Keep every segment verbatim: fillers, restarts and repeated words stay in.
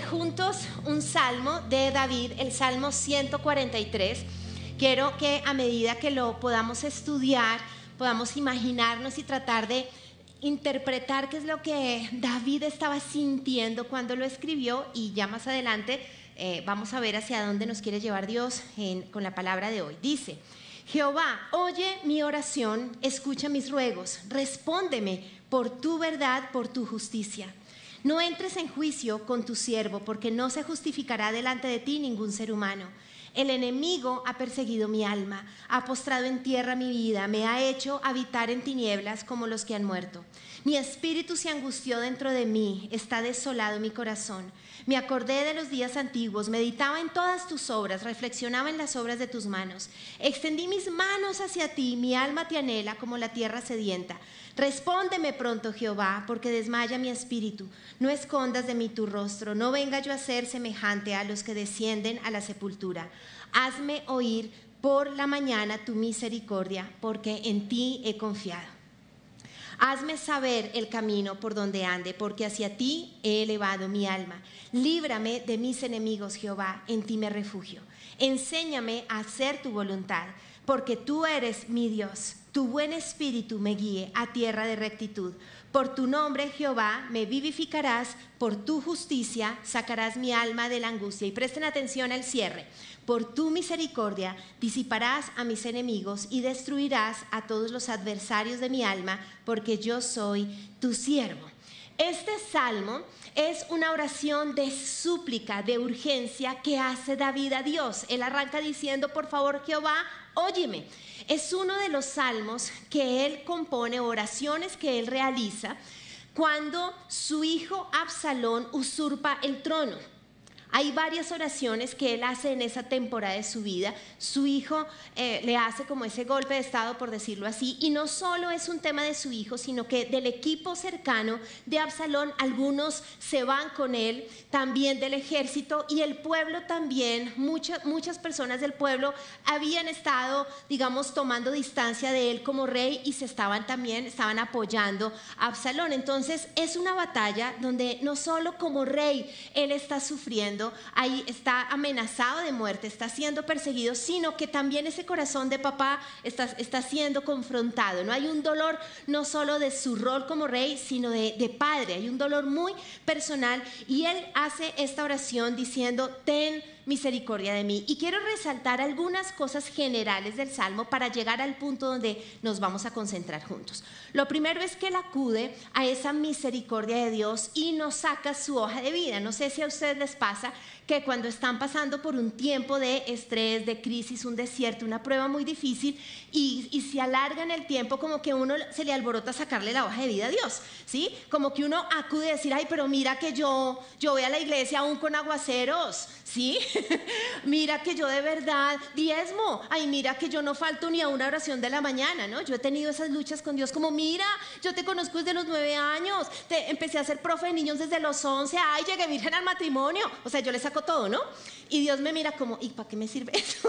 juntos un salmo de David, el Salmo ciento cuarenta y tres. Quiero que a medida que lo podamos estudiar, podamos imaginarnos y tratar de interpretar qué es lo que David estaba sintiendo cuando lo escribió, y ya más adelante eh, vamos a ver hacia dónde nos quiere llevar Dios en, con la palabra de hoy. Dice: Jehová, oye mi oración, escucha mis ruegos, respóndeme por tu verdad, por tu justicia. No entres en juicio con tu siervo, porque no se justificará delante de ti ningún ser humano. El enemigo ha perseguido mi alma, ha postrado en tierra mi vida, me ha hecho habitar en tinieblas como los que han muerto. Mi espíritu se angustió dentro de mí, está desolado mi corazón. Me acordé de los días antiguos, meditaba en todas tus obras, reflexionaba en las obras de tus manos. Extendí mis manos hacia ti, mi alma te anhela como la tierra sedienta. Respóndeme pronto, Jehová, porque desmaya mi espíritu. No escondas de mí tu rostro, no venga yo a ser semejante a los que descienden a la sepultura. Hazme oír por la mañana tu misericordia, porque en ti he confiado. Hazme saber el camino por donde ande, porque hacia ti he elevado mi alma. Líbrame de mis enemigos, Jehová, en ti me refugio. Enséñame a hacer tu voluntad, porque tú eres mi Dios. Tu buen espíritu me guíe a tierra de rectitud. Por tu nombre, Jehová, me vivificarás, por tu justicia sacarás mi alma de la angustia. Y presten atención al cierre. Por tu misericordia disiparás a mis enemigos y destruirás a todos los adversarios de mi alma, porque yo soy tu siervo. Este salmo es una oración de súplica, de urgencia que hace David a Dios. Él arranca diciendo: por favor, Jehová, óyeme. Es uno de los salmos que él compone, oraciones que él realiza cuando su hijo Absalón usurpa el trono. Hay varias oraciones que él hace en esa temporada de su vida. Su hijo eh, le hace como ese golpe de estado, por decirlo así, y no solo es un tema de su hijo, sino que del equipo cercano de Absalón, algunos se van con él, también del ejército, y el pueblo también, muchas, muchas personas del pueblo habían estado, digamos, tomando distancia de él como rey, y se estaban también, estaban apoyando a Absalón. Entonces es una batalla donde no solo como rey él está sufriendo, ahí está amenazado de muerte, está siendo perseguido, sino que también ese corazón de papá está, está siendo confrontado, ¿no? Hay un dolor no solo de su rol como rey, sino de, de padre, hay un dolor muy personal, y él hace esta oración diciendo: ten misericordia de mí. Y quiero resaltar algunas cosas generales del Salmo para llegar al punto donde nos vamos a concentrar juntos. Lo primero es que él acude a esa misericordia de Dios y nos saca su hoja de vida. No sé si a ustedes les pasa que cuando están pasando por un tiempo de estrés, de crisis, un desierto, una prueba muy difícil, y, y se alarga en el tiempo, como que uno se le alborota sacarle la hoja de vida a Dios, ¿sí? Como que uno acude a decir: ay, pero mira que yo, yo voy a la iglesia aún con aguaceros, ¿sí? Mira que yo de verdad diezmo, ay, mira que yo no falto ni a una oración de la mañana, ¿no? Yo he tenido esas luchas con Dios, como: mira, yo te conozco desde los nueve años, te, empecé a ser profe de niños desde los once, ay, llegué virgen al matrimonio, o sea, yo le saco todo, ¿no? Y Dios me mira como: ¿y para qué me sirve eso?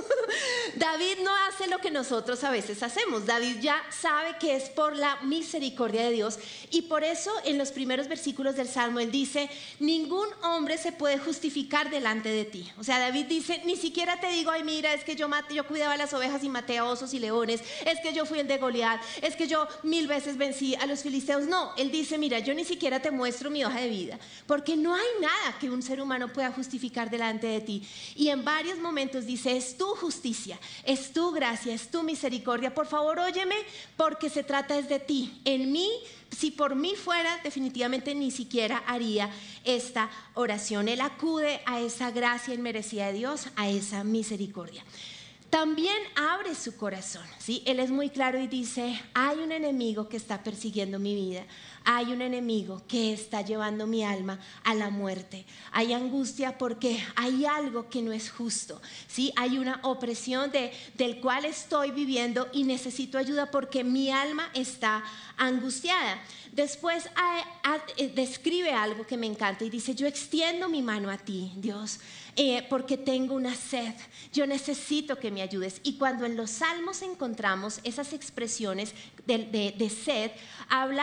David no hace lo que nosotros a veces hacemos. David ya sabe que es por la misericordia de Dios, y por eso en los primeros versículos del Salmo él dice: ningún hombre se puede justificar delante de ti. O sea, David dice: ni siquiera te digo: ay, mira, es que yo, maté, yo cuidaba las ovejas y maté a osos y leones, es que yo fui el de Goliat, es que yo mil veces vencí a los filisteos. No, él dice: mira, yo ni siquiera te muestro mi hoja de vida, porque no hay nada que un ser humano pueda justificar delante de ti. Y en varios momentos dice: es tu justicia, es tu gracia, es tu misericordia, por favor óyeme, porque se trata es de ti. En mí, si por mí fuera, definitivamente ni siquiera haría esta oración. Él acude a esa gracia inmerecida de Dios, a esa misericordia. También abre su corazón, ¿sí? Él es muy claro y dice: hay un enemigo que está persiguiendo mi vida, hay un enemigo que está llevando mi alma a la muerte. Hay angustia porque hay algo que no es justo, ¿sí? Hay una opresión de, del cual estoy viviendo y necesito ayuda porque mi alma está angustiada. Después a, a, describe algo que me encanta y dice: yo extiendo mi mano a ti, Dios, eh, porque tengo una sed, yo necesito que me ayudes. Y cuando en los salmos encontramos esas expresiones de, de, de sed, habla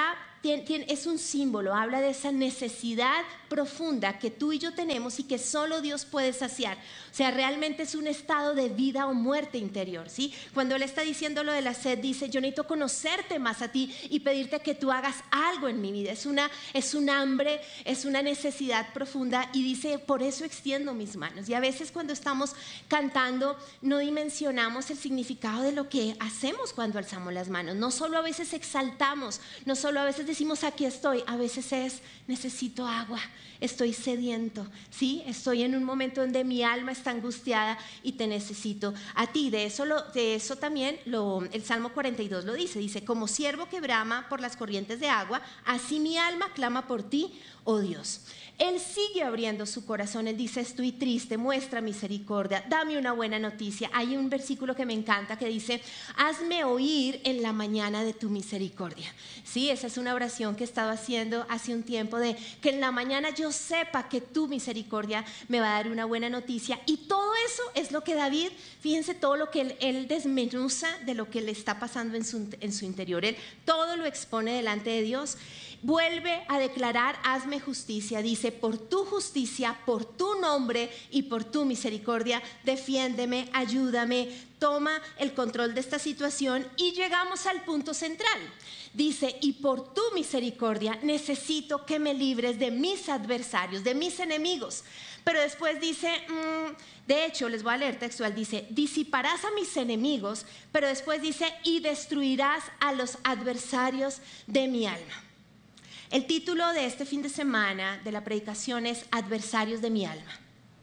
tiene, tiene, es un símbolo, habla de esa necesidad profunda que tú y yo tenemos y que solo Dios puede saciar. O sea, realmente es un estado de vida o muerte interior, ¿sí? Cuando Él está diciendo lo de la sed, dice, yo necesito conocerte más a ti y pedirte que tú hagas algo en mi vida. Es una, es un hambre, es una necesidad profunda, y dice, por eso extiendo mis manos. Y a veces cuando estamos cantando no dimensionamos el significado de lo que hacemos cuando alzamos las manos. No solo a veces exaltamos, no solo a veces decimos aquí estoy, a veces es necesito agua, estoy sediento, ¿sí? Estoy en un momento donde mi alma está angustiada y te necesito a ti. De eso, lo, de eso también lo, el Salmo cuarenta y dos lo dice, dice, como siervo que brama por las corrientes de agua, así mi alma clama por ti, oh Dios. Él sigue abriendo su corazón, Él dice, estoy triste, muestra misericordia, dame una buena noticia. Hay un versículo que me encanta que dice, hazme oír en la mañana de tu misericordia. Sí, esa es una oración que he estado haciendo hace un tiempo, de que en la mañana yo sepa que tu misericordia me va a dar una buena noticia. Y todo eso es lo que David, fíjense todo lo que él, él desmenuza de lo que le está pasando en su, en su interior. Él todo lo expone delante de Dios. Vuelve a declarar, hazme justicia, dice, por tu justicia, por tu nombre y por tu misericordia, defiéndeme, ayúdame, toma el control de esta situación. Y llegamos al punto central. Dice, y por tu misericordia necesito que me libres de mis adversarios, de mis enemigos. Pero después dice, mmm, de hecho, les voy a leer textual, dice, disiparás a mis enemigos, pero después dice, y destruirás a los adversarios de mi alma. El título de este fin de semana de la predicación es Adversarios de mi alma.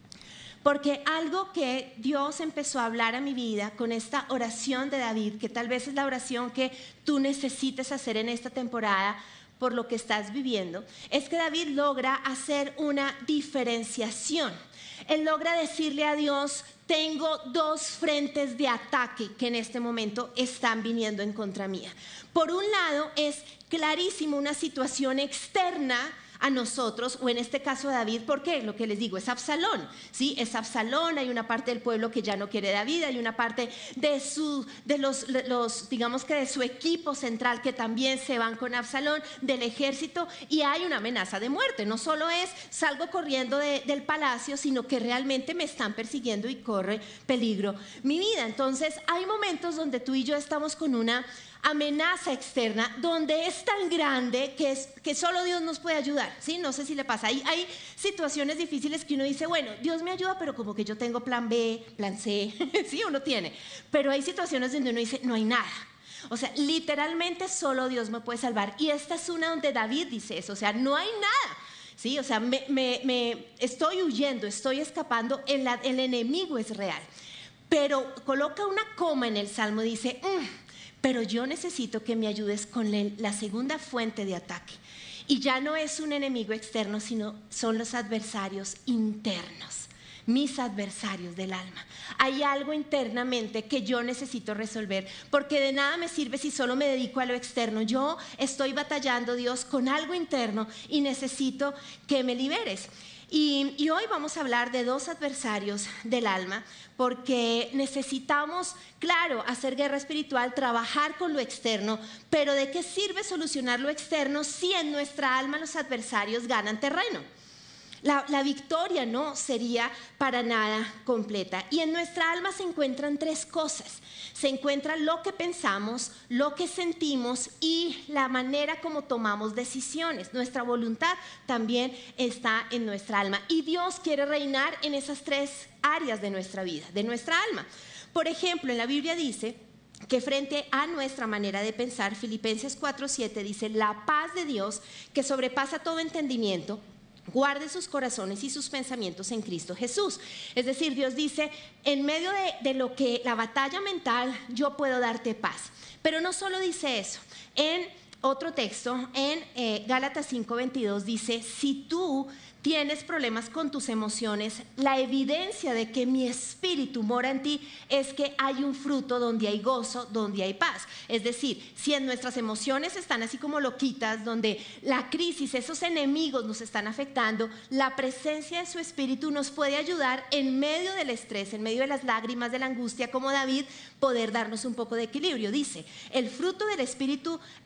Porque algo que Dios empezó a hablar a mi vida con esta oración de David, que tal vez es la oración que tú necesites hacer en esta temporada por lo que estás viviendo, es que David logra hacer una diferenciación. Él logra decirle a Dios, tengo dos frentes de ataque que en este momento están viniendo en contra mía. Por un lado es clarísimo una situación externa a nosotros, o en este caso a David, porque lo que les digo es Absalón, ¿sí? Es Absalón, hay una parte del pueblo que ya no quiere a David, hay una parte de, su, de los, los, digamos que de su equipo central que también se van con Absalón, del ejército, y hay una amenaza de muerte. No solo es salgo corriendo de, del palacio, sino que realmente me están persiguiendo y corre peligro mi vida. Entonces hay momentos donde tú y yo estamos con una amenaza externa donde es tan grande que, es, que solo Dios nos puede ayudar, ¿sí? No sé si le pasa. Hay, hay situaciones difíciles que uno dice, bueno, Dios me ayuda, pero como que yo tengo plan B, plan C, ¿sí? Uno tiene. Pero hay situaciones donde uno dice, no hay nada. O sea, literalmente solo Dios me puede salvar. Y esta es una donde David dice eso, o sea, no hay nada. Sí, o sea, me, me, me estoy huyendo, estoy escapando, el, el enemigo es real. Pero coloca una coma en el Salmo, dice, mmm, pero yo necesito que me ayudes con la segunda fuente de ataque. Y ya no es un enemigo externo, sino son los adversarios internos, mis adversarios del alma. Hay algo internamente que yo necesito resolver, porque de nada me sirve si solo me dedico a lo externo. Yo estoy batallando, Dios, con algo interno y necesito que me liberes. Y, y hoy vamos a hablar de dos adversarios del alma, porque necesitamos, claro, hacer guerra espiritual, trabajar con lo externo, pero ¿de qué sirve solucionar lo externo si en nuestra alma los adversarios ganan terreno? La, la victoria no sería para nada completa. Y en nuestra alma se encuentran tres cosas. Se encuentra lo que pensamos, lo que sentimos y la manera como tomamos decisiones. Nuestra voluntad también está en nuestra alma. Y Dios quiere reinar en esas tres áreas de nuestra vida, de nuestra alma. Por ejemplo, en la Biblia dice que frente a nuestra manera de pensar, Filipenses cuatro siete dice, la paz de Dios que sobrepasa todo entendimiento, guarde sus corazones y sus pensamientos en Cristo Jesús. Es decir, Dios dice, en medio de, de lo que la batalla mental, yo puedo darte paz. Pero no solo dice eso. En otro texto, en eh, Gálatas cinco veintidós dice, si tú tienes problemas con tus emociones, la evidencia de que mi espíritu mora en ti es que hay un fruto donde hay gozo, donde hay paz. Es decir, si en nuestras emociones están así como loquitas, donde la crisis, esos enemigos nos están afectando, la presencia de su espíritu nos puede ayudar en medio del estrés, en medio de las lágrimas, de la angustia, como David, poder darnos un poco de equilibrio. Dice, el fruto del espíritu es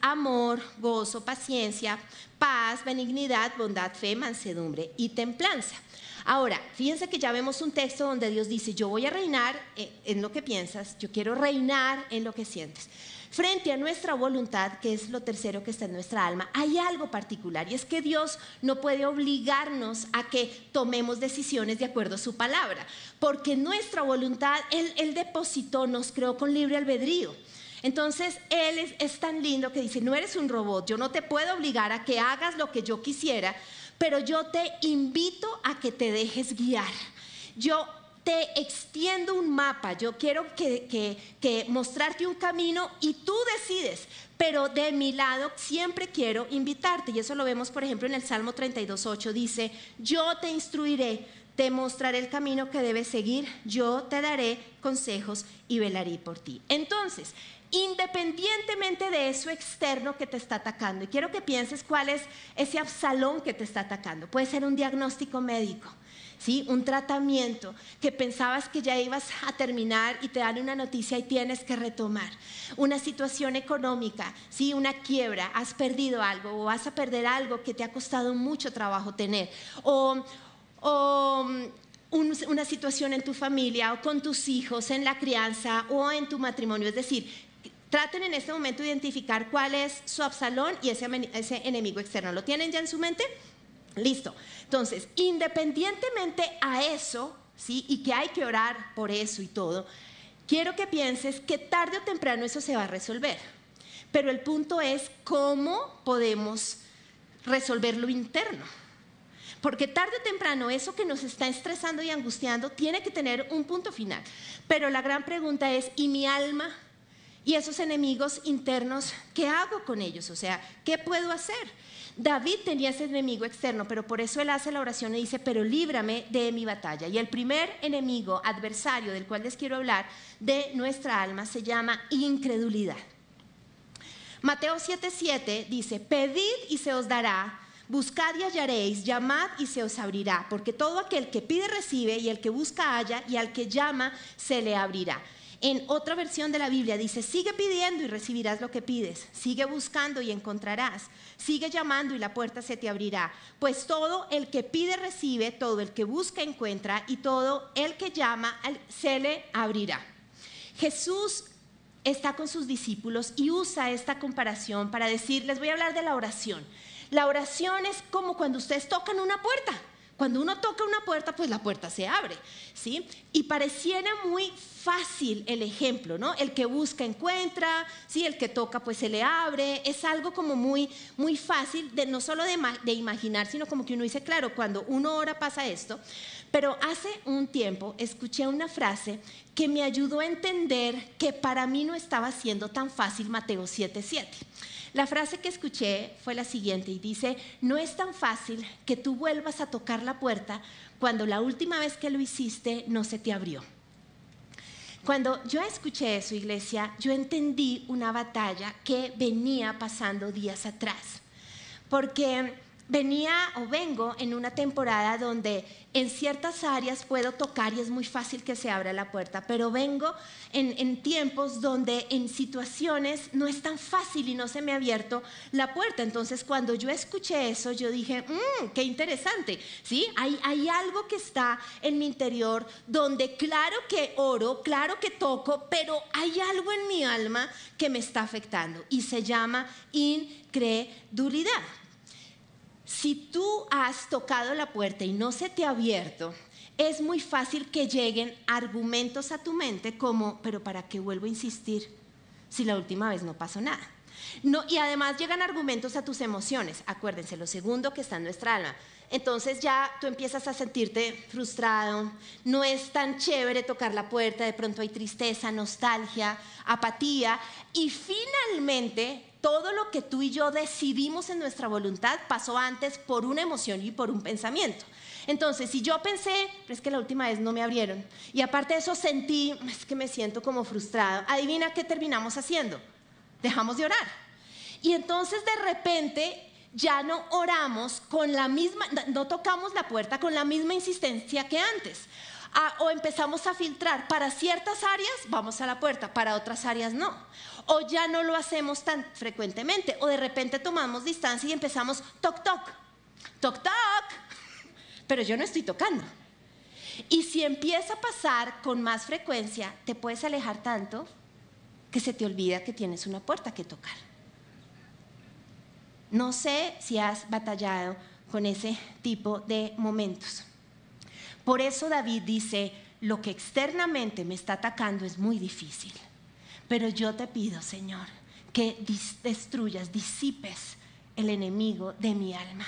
amor, gozo, paciencia, paz, benignidad, bondad, fe, mansedumbre y templanza. Ahora, fíjense que ya vemos un texto donde Dios dice, yo voy a reinar en lo que piensas, yo quiero reinar en lo que sientes. Frente a nuestra voluntad, que es lo tercero que está en nuestra alma, hay algo particular y es que Dios no puede obligarnos a que tomemos decisiones de acuerdo a su palabra, porque nuestra voluntad, Él, Él depositó, nos creó con libre albedrío. Entonces Él es, es tan lindo que dice, no eres un robot, yo no te puedo obligar a que hagas lo que yo quisiera, pero yo te invito a que te dejes guiar. Yo te extiendo un mapa, yo quiero que, que, que mostrarte un camino y tú decides, pero de mi lado siempre quiero invitarte. Y eso lo vemos, por ejemplo, en el Salmo treinta y dos, ocho, dice, yo te instruiré, te mostraré el camino que debes seguir, yo te daré consejos y velaré por ti. Entonces, independientemente de eso externo que te está atacando, y quiero que pienses cuál es ese Absalón que te está atacando. Puede ser un diagnóstico médico, ¿sí? Un tratamiento que pensabas que ya ibas a terminar y te dan una noticia y tienes que retomar. Una situación económica, ¿sí? Una quiebra, has perdido algo o vas a perder algo que te ha costado mucho trabajo tener. O... o un, una situación en tu familia o con tus hijos, en la crianza o en tu matrimonio. Es decir, traten en este momento de identificar cuál es su Absalón y ese, ese enemigo externo. ¿Lo tienen ya en su mente? Listo. Entonces, independientemente a eso, ¿sí? Y que hay que orar por eso y todo, quiero que pienses que tarde o temprano eso se va a resolver. Pero el punto es cómo podemos resolver lo interno. Porque tarde o temprano eso que nos está estresando y angustiando tiene que tener un punto final. Pero la gran pregunta es, ¿y mi alma? ¿Y esos enemigos internos? ¿Qué hago con ellos? O sea, ¿qué puedo hacer? David tenía ese enemigo externo, pero por eso él hace la oración y dice, pero líbrame de mi batalla. Y el primer enemigo, adversario del cual les quiero hablar de nuestra alma se llama incredulidad. Mateo siete siete dice, pedid y se os dará, buscad y hallaréis, llamad y se os abrirá, porque todo aquel que pide recibe y el que busca halla y al que llama se le abrirá. En otra versión de la Biblia dice, sigue pidiendo y recibirás lo que pides, sigue buscando y encontrarás, sigue llamando y la puerta se te abrirá, pues todo el que pide recibe, todo el que busca encuentra y todo el que llama se le abrirá. Jesús está con sus discípulos y usa esta comparación para decir, les voy a hablar de la oración. La oración es como cuando ustedes tocan una puerta. Cuando uno toca una puerta, pues la puerta se abre, ¿sí? Y pareciera muy fácil el ejemplo, ¿no? El que busca encuentra, ¿sí? El que toca pues se le abre. Es algo como muy, muy fácil, de, no solo de, de imaginar, sino como que uno dice, claro, cuando uno ora pasa esto. Pero hace un tiempo escuché una frase que me ayudó a entender que para mí no estaba siendo tan fácil Mateo siete siete. La frase que escuché fue la siguiente y dice, no es tan fácil que tú vuelvas a tocar la puerta cuando la última vez que lo hiciste no se te abrió. Cuando yo escuché eso, iglesia, yo entendí una batalla que venía pasando días atrás, porque venía o vengo en una temporada donde en ciertas áreas puedo tocar y es muy fácil que se abra la puerta, pero vengo en, en tiempos donde en situaciones no es tan fácil y no se me ha abierto la puerta. Entonces cuando yo escuché eso, yo dije, mmm, qué interesante, ¿sí? Hay, hay algo que está en mi interior donde claro que oro, claro que toco, pero hay algo en mi alma que me está afectando y se llama incredulidad. Si tú has tocado la puerta y no se te ha abierto, es muy fácil que lleguen argumentos a tu mente como, pero ¿para qué vuelvo a insistir si la última vez no pasó nada? No, y además llegan argumentos a tus emociones. Acuérdense, lo segundo que está en nuestra alma. Entonces ya tú empiezas a sentirte frustrado, no es tan chévere tocar la puerta, de pronto hay tristeza, nostalgia, apatía y finalmente todo lo que tú y yo decidimos en nuestra voluntad pasó antes por una emoción y por un pensamiento. Entonces, si yo pensé, pero es que la última vez no me abrieron y aparte de eso sentí, es que me siento como frustrado, adivina qué terminamos haciendo, dejamos de orar. Y entonces de repente ya no oramos con la misma, no tocamos la puerta con la misma insistencia que antes. Ah, o empezamos a filtrar, para ciertas áreas vamos a la puerta, para otras áreas no. O ya no lo hacemos tan frecuentemente, o de repente tomamos distancia y empezamos toc toc, toc toc, pero yo no estoy tocando. Y si empieza a pasar con más frecuencia, te puedes alejar tanto que se te olvida que tienes una puerta que tocar. No sé si has batallado con ese tipo de momentos. Por eso David dice, lo que externamente me está atacando es muy difícil, pero yo te pido, Señor, que destruyas, disipes el enemigo de mi alma.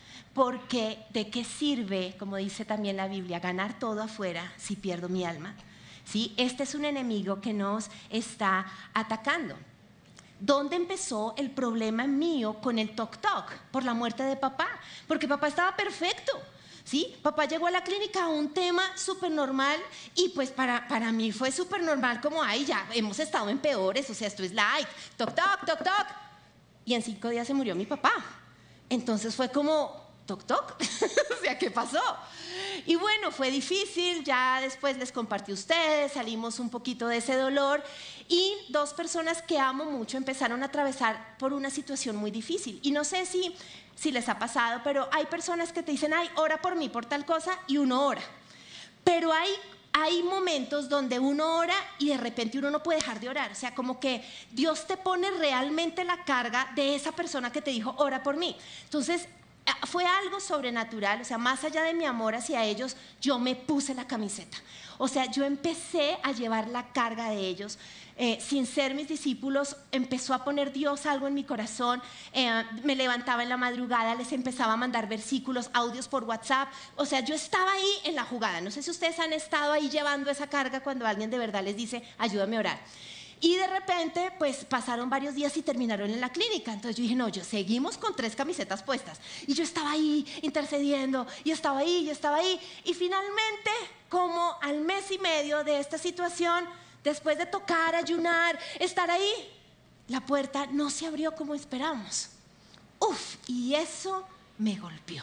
Porque ¿de qué sirve, como dice también la Biblia, ganar todo afuera si pierdo mi alma? ¿Sí? Este es un enemigo que nos está atacando. ¿Dónde empezó el problema mío con el toc toc? Por la muerte de papá, porque papá estaba perfecto. ¿Sí? Papá llegó a la clínica a un tema súper normal y pues para, para mí fue súper normal como, ay, ya hemos estado en peores, o sea, esto es like, toc, toc, toc, toc. Y en cinco días se murió mi papá. Entonces fue como, toc, toc, o sea, ¿qué pasó? Y bueno, fue difícil, ya después les compartí a ustedes, salimos un poquito de ese dolor y dos personas que amo mucho empezaron a atravesar por una situación muy difícil. Y no sé si... si les ha pasado, pero hay personas que te dicen, ay, ora por mí por tal cosa, y uno ora. Pero hay, hay momentos donde uno ora y de repente uno no puede dejar de orar. O sea, como que Dios te pone realmente la carga de esa persona que te dijo, ora por mí. Entonces, fue algo sobrenatural, o sea, más allá de mi amor hacia ellos, yo me puse la camiseta. O sea, yo empecé a llevar la carga de ellos. Eh, sin ser mis discípulos, empezó a poner Dios algo en mi corazón. Eh, me levantaba en la madrugada, les empezaba a mandar versículos, audios por WhatsApp. O sea, yo estaba ahí en la jugada. No sé si ustedes han estado ahí llevando esa carga cuando alguien de verdad les dice, ayúdame a orar. Y de repente, pues pasaron varios días y terminaron en la clínica. Entonces yo dije, no, yo seguimos con tres camisetas puestas. Y yo estaba ahí intercediendo, y estaba ahí, y estaba ahí. Y finalmente, como al mes y medio de esta situación, después de tocar, ayunar, estar ahí, la puerta no se abrió como esperamos. Uf, y eso me golpeó.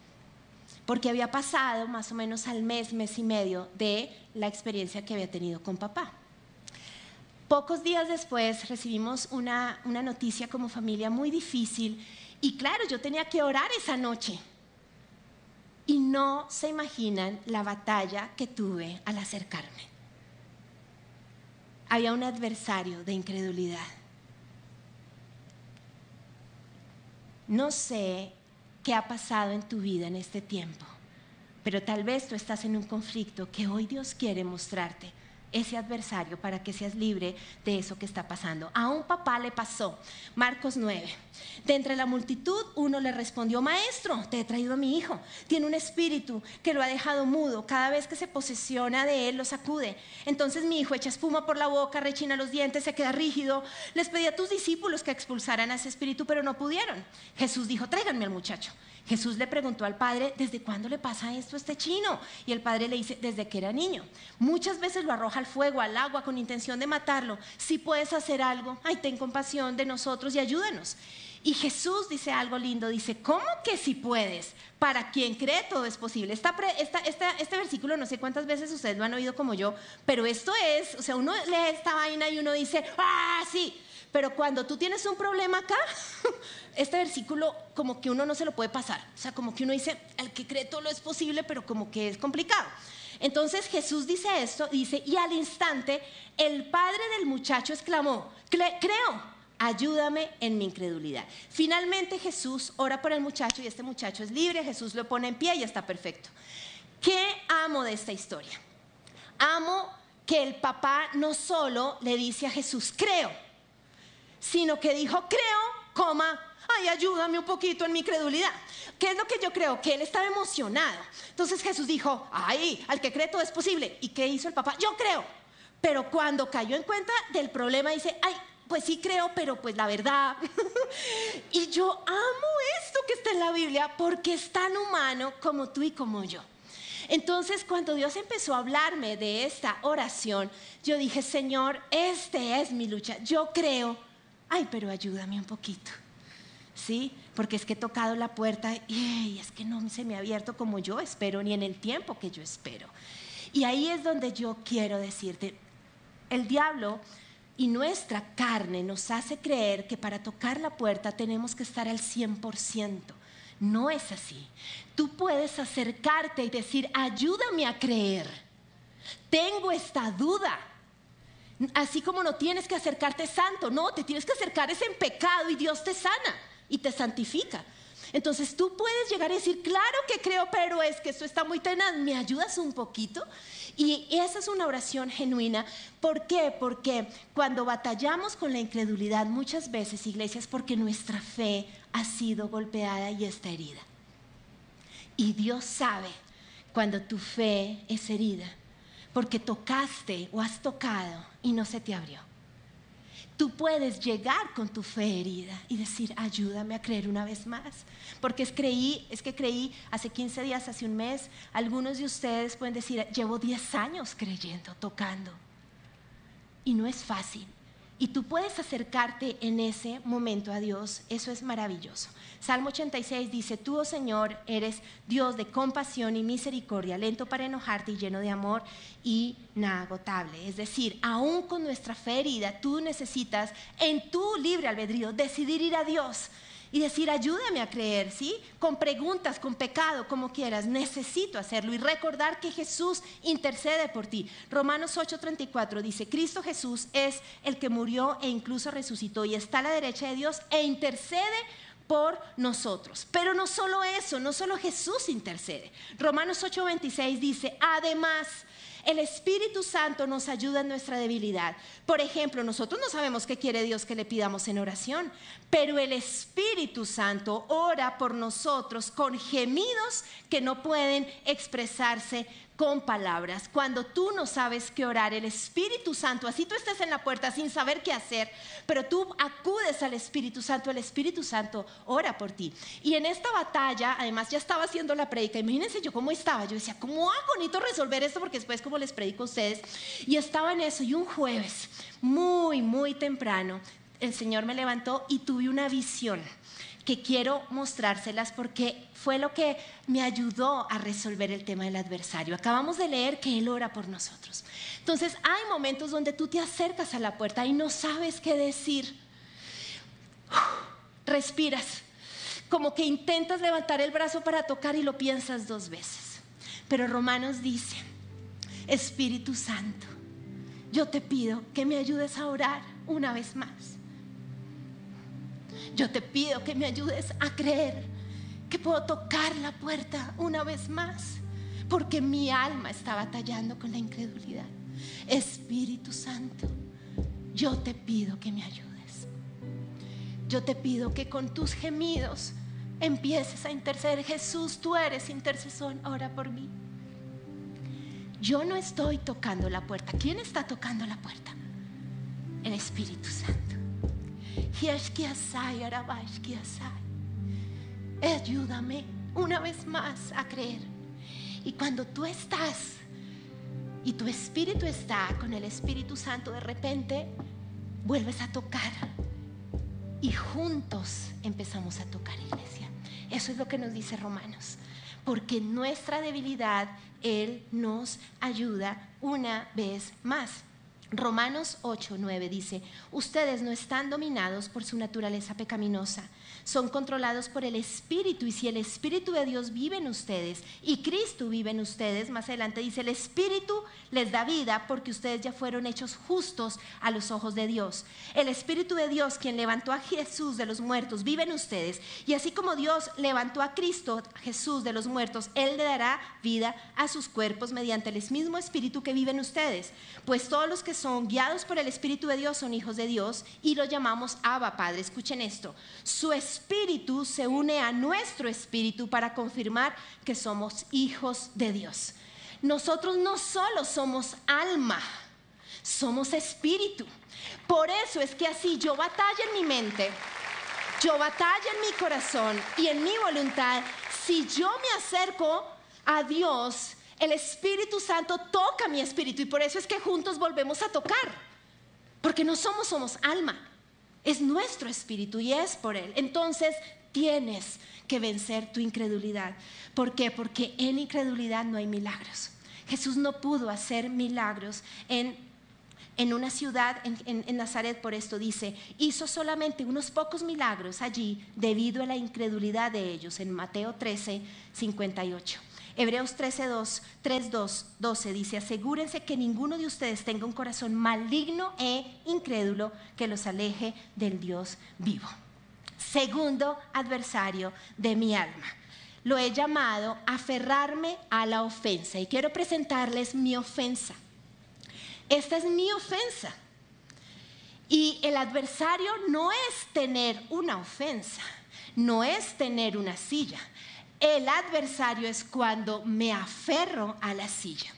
Porque había pasado más o menos al mes, mes y medio de la experiencia que había tenido con papá. Pocos días después recibimos una, una noticia como familia muy difícil y claro, yo tenía que orar esa noche. Y no se imaginan la batalla que tuve al acercarme. Había un adversario de incredulidad. No sé qué ha pasado en tu vida en este tiempo, pero tal vez tú estás en un conflicto que hoy Dios quiere mostrarte. Ese adversario para que seas libre de eso que está pasando. A un papá le pasó, Marcos nueve. De entre la multitud uno le respondió, maestro, te he traído a mi hijo. Tiene un espíritu que lo ha dejado mudo. Cada vez que se posesiona de él lo sacude. Entonces mi hijo echa espuma por la boca, rechina los dientes, se queda rígido. Les pedí a tus discípulos que expulsaran a ese espíritu, pero no pudieron. Jesús dijo, tráiganme al muchacho. Jesús le preguntó al padre, ¿desde cuándo le pasa esto a este chino? Y el padre le dice, desde que era niño. Muchas veces lo arroja al fuego, al agua, con intención de matarlo. Si puedes hacer algo, ay, ten compasión de nosotros y ayúdanos. Y Jesús dice algo lindo, dice, ¿cómo que si puedes? Para quien cree todo es posible. Esta, esta, esta, este versículo no sé cuántas veces ustedes lo han oído como yo, pero esto es, o sea, uno lee esta vaina y uno dice, ¡ah, sí! Pero cuando tú tienes un problema acá, este versículo como que uno no se lo puede pasar. O sea, como que uno dice, el que cree todo lo es posible, pero como que es complicado. Entonces Jesús dice esto, dice, y al instante el padre del muchacho exclamó, creo, ayúdame en mi incredulidad. Finalmente Jesús ora por el muchacho y este muchacho es libre, Jesús lo pone en pie y está perfecto. ¿Qué amo de esta historia? Amo que el papá no solo le dice a Jesús, creo, sino que dijo, creo, coma, ay, ayúdame un poquito en mi credulidad. ¿Qué es lo que yo creo? Que él estaba emocionado. Entonces Jesús dijo, ay, al que cree todo es posible. ¿Y qué hizo el papá? Yo creo. Pero cuando cayó en cuenta del problema, dice, ay, pues sí creo, pero pues la verdad. Y yo amo esto que está en la Biblia porque es tan humano como tú y como yo. Entonces, cuando Dios empezó a hablarme de esta oración, yo dije, Señor, esta es mi lucha. Yo creo. Ay, pero ayúdame un poquito, ¿sí? Porque es que he tocado la puerta y es que no se me ha abierto como yo espero, ni en el tiempo que yo espero. Y ahí es donde yo quiero decirte, el diablo y nuestra carne nos hace creer que para tocar la puerta tenemos que estar al cien por ciento. No es así. Tú puedes acercarte y decir, ayúdame a creer. Tengo esta duda. Así como no tienes que acercarte santo, no, te tienes que acercar es en pecado y Dios te sana y te santifica. Entonces tú puedes llegar y decir, claro que creo, pero es que esto está muy tenaz, ¿me ayudas un poquito? Y esa es una oración genuina. ¿Por qué? Porque cuando batallamos con la incredulidad muchas veces, iglesia, es porque nuestra fe ha sido golpeada y está herida. Y Dios sabe cuando tu fe es herida, porque tocaste o has tocado y no se te abrió. Tú puedes llegar con tu fe herida y decir, ayúdame a creer una vez más. Porque es, creí, es que creí hace quince días, hace un mes. Algunos de ustedes pueden decir, llevo diez años creyendo, tocando. Y no es fácil. Y tú puedes acercarte en ese momento a Dios. Eso es maravilloso. Salmo ochenta y seis dice, tú, oh Señor, eres Dios de compasión y misericordia, lento para enojarte y lleno de amor inagotable. Es decir, aún con nuestra fe herida, tú necesitas en tu libre albedrío decidir ir a Dios y decir, ayúdame a creer, ¿sí? Con preguntas, con pecado, como quieras, necesito hacerlo y recordar que Jesús intercede por ti. Romanos ocho treinta y cuatro dice, Cristo Jesús es el que murió e incluso resucitó y está a la derecha de Dios e intercede por nosotros. Pero no solo eso, no solo Jesús intercede. Romanos ocho veintiséis dice, además, el Espíritu Santo nos ayuda en nuestra debilidad. Por ejemplo, nosotros no sabemos qué quiere Dios que le pidamos en oración, pero el Espíritu Santo ora por nosotros con gemidos que no pueden expresarse con palabras. Cuando tú no sabes qué orar, el Espíritu Santo, así tú estés en la puerta sin saber qué hacer, pero tú acudes al Espíritu Santo, el Espíritu Santo ora por ti. Y en esta batalla, además ya estaba haciendo la prédica, imagínense yo cómo estaba, yo decía, ¿cómo hago? Necesito resolver esto porque después como les predico a ustedes, y estaba en eso, y un jueves, muy, muy temprano, el Señor me levantó y tuve una visión que quiero mostrárselas porque fue lo que me ayudó a resolver el tema del adversario. Acabamos de leer que Él ora por nosotros. Entonces hay momentos donde tú te acercas a la puerta y no sabes qué decir. Respiras, como que intentas levantar el brazo para tocar y lo piensas dos veces. Pero Romanos dice, Espíritu Santo, yo te pido que me ayudes a orar una vez más. Yo te pido que me ayudes a creer que puedo tocar la puerta una vez más, porque mi alma está batallando con la incredulidad. Espíritu Santo, yo te pido que me ayudes. Yo te pido que con tus gemidos empieces a interceder. Jesús, tú eres intercesor, ora por mí. Yo no estoy tocando la puerta. ¿Quién está tocando la puerta? El Espíritu Santo. Ayúdame una vez más a creer. Y cuando tú estás y tu espíritu está con el Espíritu Santo, de repente vuelves a tocar y juntos empezamos a tocar, iglesia. Eso es lo que nos dice Romanos, porque en nuestra debilidad Él nos ayuda una vez más. Romanos ocho nueve dice, ustedes no están dominados por su naturaleza pecaminosa, son controlados por el Espíritu, y si el Espíritu de Dios vive en ustedes y Cristo vive en ustedes, más adelante dice, el Espíritu les da vida porque ustedes ya fueron hechos justos a los ojos de Dios. El Espíritu de Dios, quien levantó a Jesús de los muertos, vive en ustedes, y así como Dios levantó a Cristo, Jesús, de los muertos, Él le dará vida a sus cuerpos mediante el mismo Espíritu que vive en ustedes, pues todos los que son guiados por el Espíritu de Dios son hijos de Dios, y lo llamamos Abba Padre. Escuchen esto, su Espíritu se une a nuestro espíritu para confirmar que somos hijos de Dios. Nosotros no solo somos alma, somos espíritu. Por eso es que así yo batallo en mi mente, yo batallo en mi corazón y en mi voluntad. Si yo me acerco a Dios, el Espíritu Santo toca mi espíritu, y por eso es que juntos volvemos a tocar, porque no somos, somos alma, es nuestro espíritu y es por Él. Entonces tienes que vencer tu incredulidad. ¿Por qué? Porque en incredulidad no hay milagros. Jesús no pudo hacer milagros en, en una ciudad, en, en, en Nazaret, por esto dice, hizo solamente unos pocos milagros allí debido a la incredulidad de ellos, en Mateo trece, cincuenta y ocho. Hebreos trece, dos, tres, dos, doce dice, asegúrense que ninguno de ustedes tenga un corazón maligno e incrédulo que los aleje del Dios vivo. Segundo adversario de mi alma. Lo he llamado aferrarme a la ofensa y quiero presentarles mi ofensa. Esta es mi ofensa. Y el adversario no es tener una ofensa, no es tener una silla. El adversario es cuando me aferro a la silla.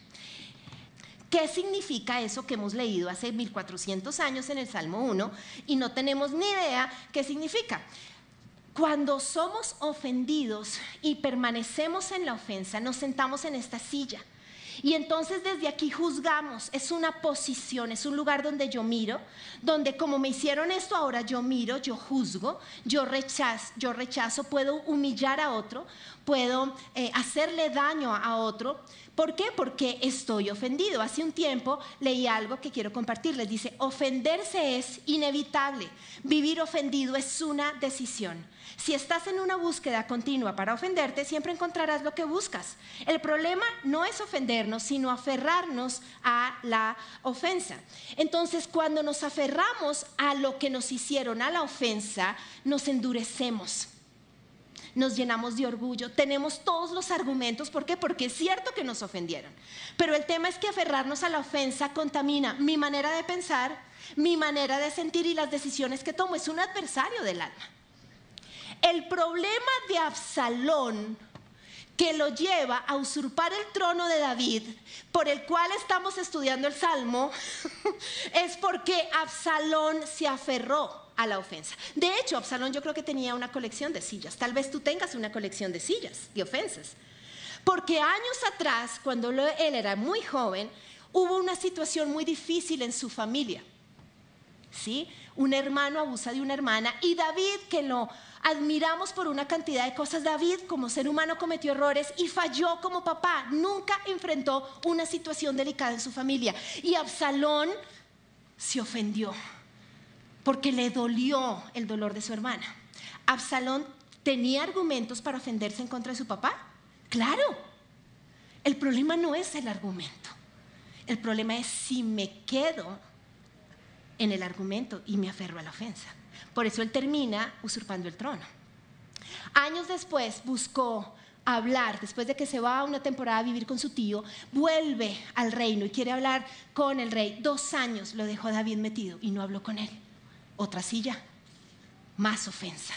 ¿Qué significa eso que hemos leído hace mil cuatrocientos años en el Salmo uno y no tenemos ni idea qué significa? Cuando somos ofendidos y permanecemos en la ofensa, nos sentamos en esta silla. Y entonces desde aquí juzgamos, es una posición, es un lugar donde yo miro, donde como me hicieron esto ahora yo miro, yo juzgo, yo rechazo, yo rechazo puedo humillar a otro, puedo eh, hacerle daño a otro. ¿Por qué? Porque estoy ofendido. Hace un tiempo leí algo que quiero compartirles, dice, ofenderse es inevitable, vivir ofendido es una decisión. Si estás en una búsqueda continua para ofenderte, siempre encontrarás lo que buscas. El problema no es ofendernos, sino aferrarnos a la ofensa. Entonces, cuando nos aferramos a lo que nos hicieron, a la ofensa, nos endurecemos. Nos llenamos de orgullo, tenemos todos los argumentos. ¿Por qué? Porque es cierto que nos ofendieron. Pero el tema es que aferrarnos a la ofensa contamina mi manera de pensar, mi manera de sentir y las decisiones que tomo. Es un adversario del alma. El problema de Absalón, que lo lleva a usurpar el trono de David, por el cual estamos estudiando el Salmo, es porque Absalón se aferró a la ofensa. De hecho, Absalón yo creo que tenía una colección de sillas. Tal vez tú tengas una colección de sillas, de ofensas. Porque años atrás, cuando él era muy joven, hubo una situación muy difícil en su familia. ¿Sí? Un hermano abusa de una hermana y David, que lo admiramos por una cantidad de cosas, David como ser humano cometió errores y falló como papá, nunca enfrentó una situación delicada en su familia. Y Absalón se ofendió porque le dolió el dolor de su hermana. ¿Absalón tenía argumentos para ofenderse en contra de su papá? Claro. El problema no es el argumento. El problema es si me quedo en el argumento y me aferro a la ofensa. Por eso él termina usurpando el trono. Años después buscó hablar, después de que se va a una temporada a vivir con su tío, vuelve al reino y quiere hablar con el rey. Dos años lo dejó David metido y no habló con él. Otra silla, más ofensa.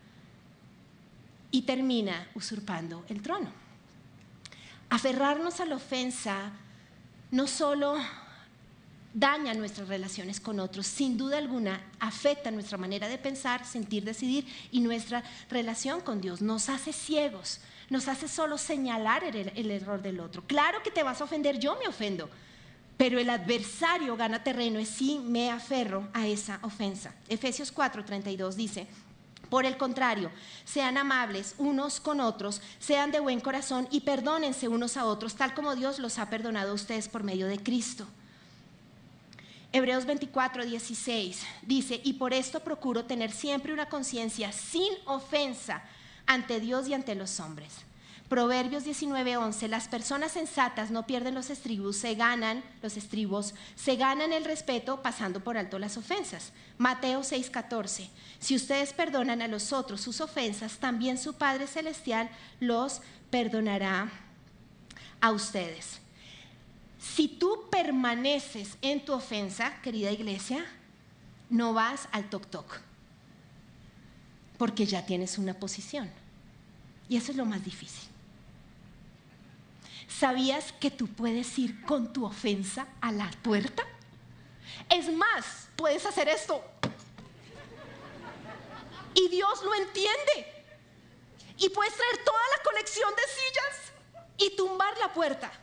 Y termina usurpando el trono. Aferrarnos a la ofensa no solo daña nuestras relaciones con otros, sin duda alguna afecta nuestra manera de pensar, sentir, decidir y nuestra relación con Dios. Nos hace ciegos, nos hace solo señalar el, el error del otro. Claro que te vas a ofender, yo me ofendo, pero el adversario gana terreno es si me aferro a esa ofensa. Efesios cuatro, treinta y dos dice, por el contrario, sean amables unos con otros, sean de buen corazón y perdónense unos a otros, tal como Dios los ha perdonado a ustedes por medio de Cristo. Hebreos veinticuatro, dieciséis dice, y por esto procuro tener siempre una conciencia sin ofensa ante Dios y ante los hombres. Proverbios diecinueve, once, las personas sensatas no pierden los estribos, se ganan los estribos, se ganan el respeto pasando por alto las ofensas. Mateo seis, catorce, si ustedes perdonan a los otros sus ofensas, también su Padre Celestial los perdonará a ustedes. Si tú permaneces en tu ofensa, querida iglesia, no vas al toc toc, porque ya tienes una posición. Y eso es lo más difícil. ¿Sabías que tú puedes ir con tu ofensa a la puerta? Es más, puedes hacer esto. Y Dios lo entiende. Y puedes traer toda la colección de sillas y tumbar la puerta.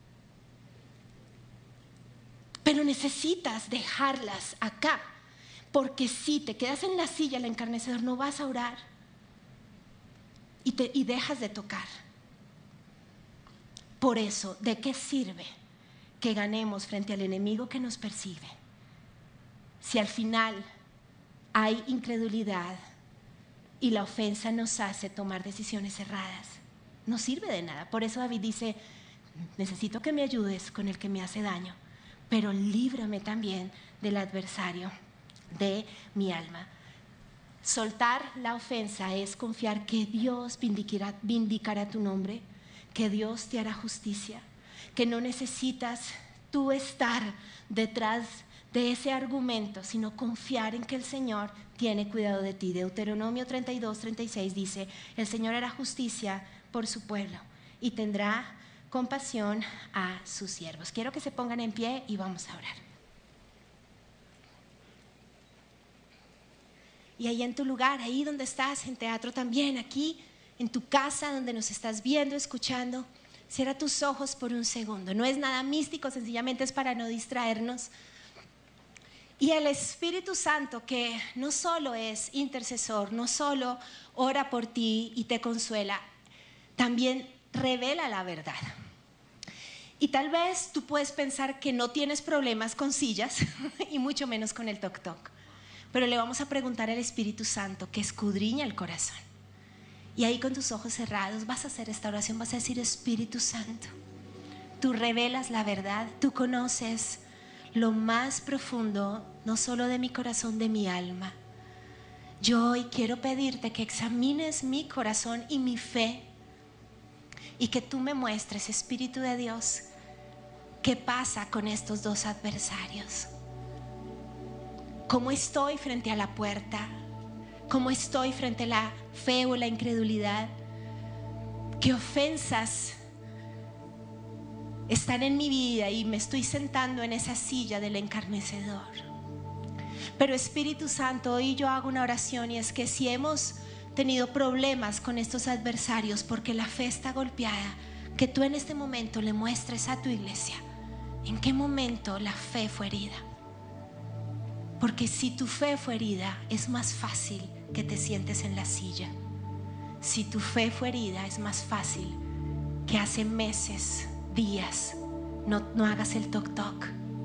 Pero necesitas dejarlas acá, porque si te quedas en la silla, el encarnecedor, no vas a orar y, te, y dejas de tocar. Por eso, ¿de qué sirve que ganemos frente al enemigo que nos persigue si al final hay incredulidad y la ofensa nos hace tomar decisiones erradas? No sirve de nada. Por eso David dice, necesito que me ayudes con el que me hace daño, pero líbrame también del adversario de mi alma. Soltar la ofensa es confiar que Dios vindicará, vindicará tu nombre, que Dios te hará justicia, que no necesitas tú estar detrás de ese argumento, sino confiar en que el Señor tiene cuidado de ti. Deuteronomio treinta y dos, treinta y seis dice, el Señor hará justicia por su pueblo y tendrá compasión a sus siervos. Quiero que se pongan en pie y vamos a orar. Y ahí en tu lugar, ahí donde estás, en teatro también, aquí en tu casa donde nos estás viendo, escuchando, cierra tus ojos por un segundo. No es nada místico, sencillamente es para no distraernos. Y el Espíritu Santo, que no solo es intercesor, no solo ora por ti y te consuela, también revela la verdad. Y tal vez tú puedes pensar que no tienes problemas con sillas y mucho menos con el toc toc, pero le vamos a preguntar al Espíritu Santo que escudriña el corazón. Y ahí con tus ojos cerrados vas a hacer esta oración, vas a decir, Espíritu Santo, tú revelas la verdad, tú conoces lo más profundo, no solo de mi corazón, de mi alma. Yo hoy quiero pedirte que examines mi corazón y mi fe y que tú me muestres, Espíritu de Dios, qué pasa con estos dos adversarios. ¿Cómo estoy frente a la puerta? ¿Cómo estoy frente a la fe o la incredulidad? ¿Qué ofensas están en mi vida y me estoy sentando en esa silla del encarnecedor? Pero Espíritu Santo, hoy yo hago una oración, y es que si hemos tenido problemas con estos adversarios porque la fe está golpeada, que tú en este momento le muestres a tu iglesia en qué momento la fe fue herida. Porque si tu fe fue herida, es más fácil que te sientes en la silla. Si tu fe fue herida, es más fácil que hace meses, días, no, no hagas el toc toc.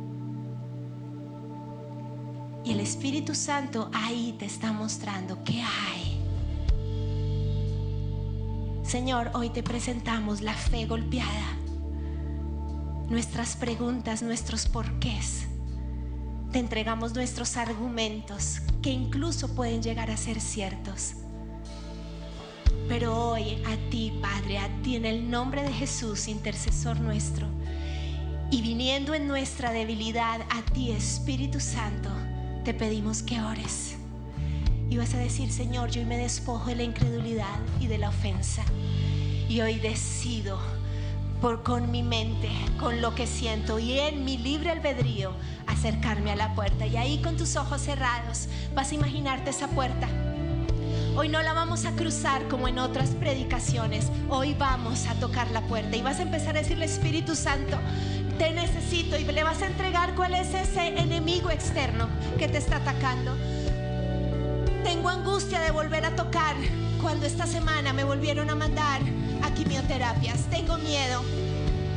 Y el Espíritu Santo ahí te está mostrando qué hay. Señor, hoy te presentamos la fe golpeada, nuestras preguntas, nuestros porqués. Te entregamos nuestros argumentos que incluso pueden llegar a ser ciertos. Pero hoy a ti, Padre, a ti en el nombre de Jesús, intercesor nuestro, y viniendo en nuestra debilidad, a ti, Espíritu Santo, te pedimos que ores. Y vas a decir, Señor, yo hoy me despojo de la incredulidad y de la ofensa. Y hoy decido por, con mi mente, con lo que siento y en mi libre albedrío, acercarme a la puerta. Y ahí con tus ojos cerrados vas a imaginarte esa puerta. Hoy no la vamos a cruzar como en otras predicaciones. Hoy vamos a tocar la puerta y vas a empezar a decirle, Espíritu Santo, te necesito, y le vas a entregar cuál es ese enemigo externo que te está atacando. Tengo angustia de volver a tocar cuando esta semana me volvieron a mandar a quimioterapias. Tengo miedo.